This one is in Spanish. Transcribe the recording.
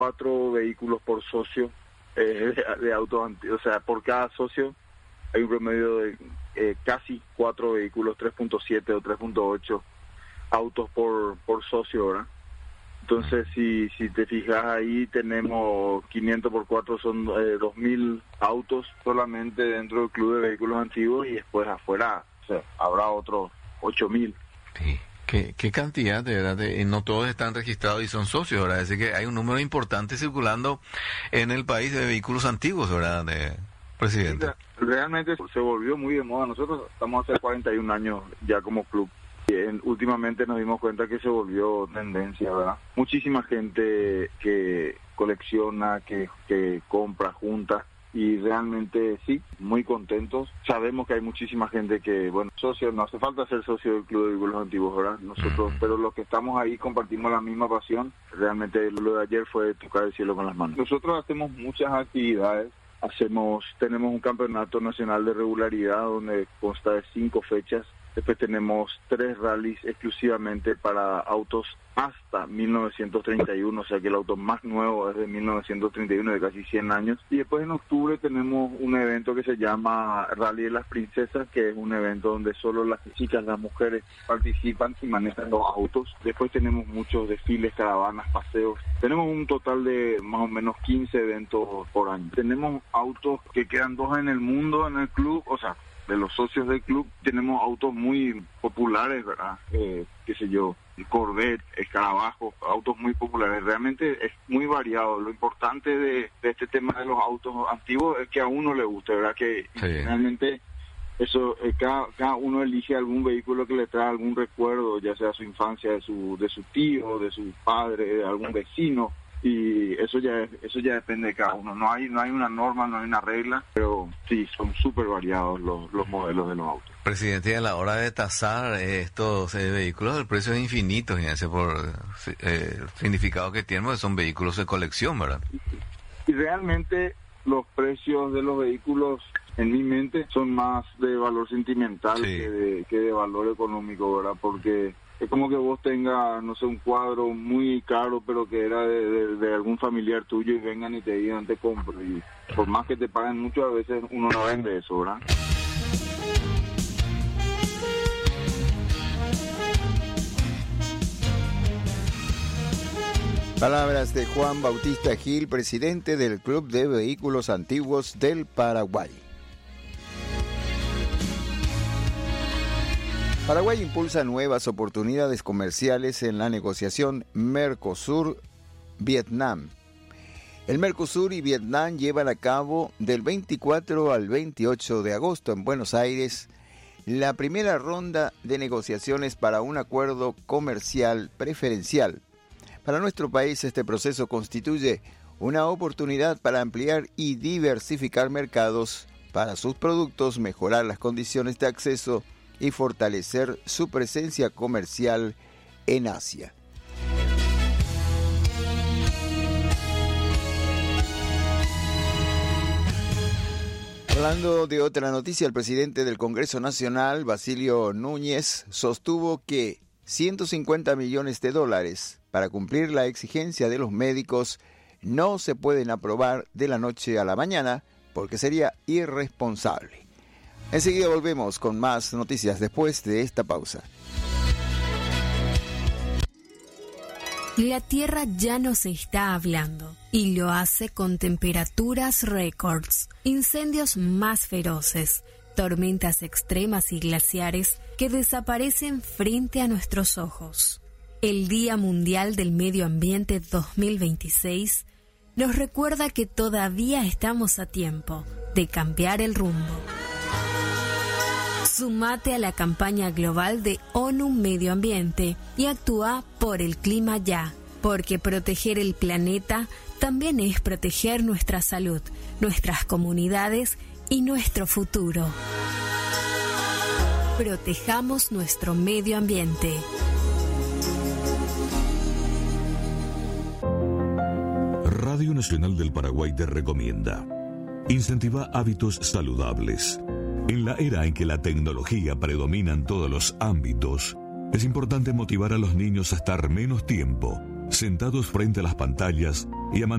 4 vehículos por socio de autos antiguos. O sea, por cada socio hay un promedio de casi 4 vehículos, 3.7 o 3.8 autos por socio, ¿verdad? Entonces, si te fijas ahí, tenemos 500 por 4, son 2.000 autos solamente dentro del club de vehículos antiguos, y después afuera, o sea, habrá otros 8.000. Sí. ¿Qué cantidad, de verdad? No todos están registrados y son socios, ¿verdad? Así que hay un número importante circulando en el país de vehículos antiguos, ¿verdad, presidente? Realmente se volvió muy de moda. Nosotros estamos hace 41 años ya como club. Últimamente nos dimos cuenta que se volvió tendencia, ¿verdad? Muchísima gente que colecciona, que compra, junta, y realmente sí, muy contentos. Sabemos que hay muchísima gente que, bueno, socios, no hace falta ser socio del Club de Vehículos Antiguos, ¿verdad? Nosotros, pero los que estamos ahí compartimos la misma pasión. Realmente lo de ayer fue tocar el cielo con las manos. Nosotros hacemos muchas actividades. Tenemos un campeonato nacional de regularidad donde consta de 5 fechas. Después tenemos 3 rallies exclusivamente para autos hasta 1931, o sea que el auto más nuevo es de 1931, de casi 100 años. Y después en octubre tenemos un evento que se llama Rally de las Princesas, que es un evento donde solo las chicas, las mujeres participan y manejan los autos. Después tenemos muchos desfiles, caravanas, paseos. Tenemos un total de más o menos 15 eventos por año. Tenemos autos que quedan 2 en el mundo en el club, o sea, de los socios del club. Tenemos autos muy populares, ¿verdad? Qué sé yo, Corvette, Escarabajo, autos muy populares. Realmente es muy variado. Lo importante de este tema de los autos antiguos es que a uno le guste, ¿verdad? Que sí. Realmente eso, cada uno elige algún vehículo que le trae algún recuerdo, ya sea su infancia, de su tío, de su padre, de algún vecino. Y eso ya depende de cada uno. No hay una norma, no hay una regla, pero sí, son súper variados los modelos de los autos. Presidente, a la hora de tasar estos vehículos, el precio es infinito, fíjense, por el significado que tienen, porque son vehículos de colección, ¿verdad? Y realmente los precios de los vehículos, en mi mente, son más de valor sentimental, sí, que de valor económico, ¿verdad? Porque es como que vos tengas, no sé, un cuadro muy caro, pero que era de algún familiar tuyo, y vengan y te digan, te compro. Y por más que te paguen mucho, a veces uno no vende eso, ¿verdad? Palabras de Juan Bautista Gil, presidente del Club de Vehículos Antiguos del Paraguay. Paraguay impulsa nuevas oportunidades comerciales en la negociación Mercosur-Vietnam. El Mercosur y Vietnam llevan a cabo del 24 al 28 de agosto en Buenos Aires la primera ronda de negociaciones para un acuerdo comercial preferencial. Para nuestro país, este proceso constituye una oportunidad para ampliar y diversificar mercados para sus productos, mejorar las condiciones de acceso y fortalecer su presencia comercial en Asia. Hablando de otra noticia, el presidente del Congreso Nacional, Basilio Núñez, sostuvo que $150 millones para cumplir la exigencia de los médicos no se pueden aprobar de la noche a la mañana porque sería irresponsable. Enseguida volvemos con más noticias después de esta pausa. La Tierra ya nos está hablando y lo hace con temperaturas récords, incendios más feroces, tormentas extremas y glaciares que desaparecen frente a nuestros ojos. El Día Mundial del Medio Ambiente 2026 nos recuerda que todavía estamos a tiempo de cambiar el rumbo. Sumate a la campaña global de ONU Medio Ambiente y actúa por el clima ya, porque proteger el planeta también es proteger nuestra salud, nuestras comunidades y nuestro futuro. Protejamos nuestro medio ambiente. Radio Nacional del Paraguay te recomienda: incentiva hábitos saludables. En la era en que la tecnología predomina en todos los ámbitos, es importante motivar a los niños a estar menos tiempo sentados frente a las pantallas y a